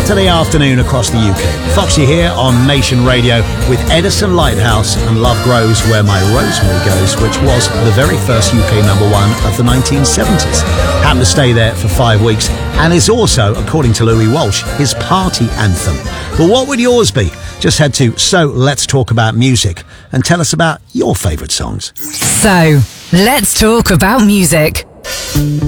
Saturday afternoon across the UK. Foxy here on Nation Radio with Edison Lighthouse and Love Grows Where My Rosemary Goes, which was the very first UK number one of the 1970s. Happened to stay there for 5 weeks and is also, according to Louis Walsh, his party anthem. But what would yours be? Just head to So Let's Talk About Music and tell us about your favourite songs. So, let's talk about music.